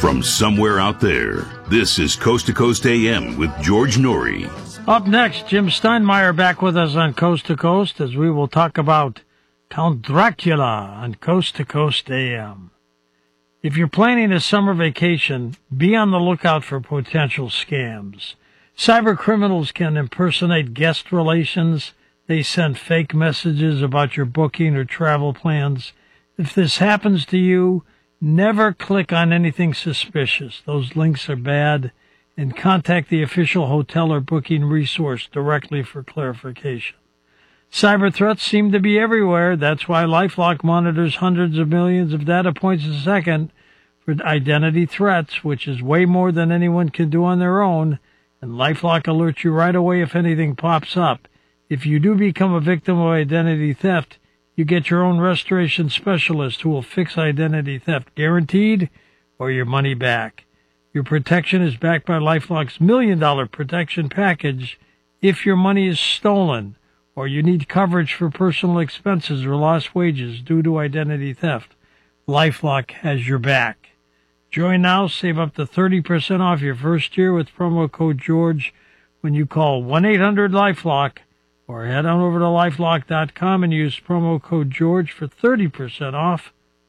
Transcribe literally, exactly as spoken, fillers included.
From somewhere out there, this is Coast to Coast A M with George Norrie. Up next, Jim Steinmeier back with us on Coast to Coast as we will talk about Count Dracula on Coast to Coast A M. If you're planning a summer vacation, be on the lookout for potential scams. Cyber criminals can impersonate guest relations. They send fake messages about your booking or travel plans. If this happens to you, never click on anything suspicious. Those links are bad. And contact the official hotel or booking resource directly for clarification. Cyber threats seem to be everywhere. That's why LifeLock monitors hundreds of millions of data points a second for identity threats, which is way more than anyone can do on their own. And LifeLock alerts you right away if anything pops up. If you do become a victim of identity theft, you get your own restoration specialist who will fix identity theft, guaranteed, or your money back. Your protection is backed by LifeLock's million dollar protection package if your money is stolen or you need coverage for personal expenses or lost wages due to identity theft. LifeLock has your back. Join now, save up to thirty percent off your first year with promo code George when you call one eight hundred LifeLock or head on over to lifelock dot com and use promo code George for thirty percent off.